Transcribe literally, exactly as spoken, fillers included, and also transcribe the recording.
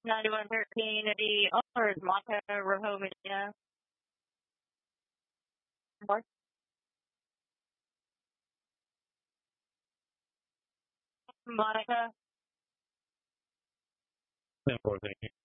ninety-one thirteen, the owner is Monica Rojo Medina. North Monica. ten four, thank you.